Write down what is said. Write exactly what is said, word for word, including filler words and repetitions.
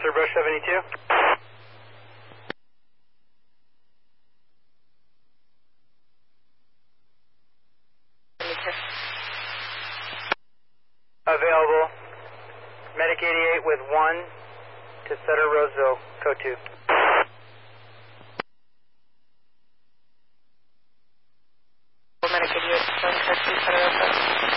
Arthur Brush seventy-two. Available. Medic eighty-eight with one to Sutter Roseville, code two. Medic eighty-eight, one, code two, Sutter Roseville.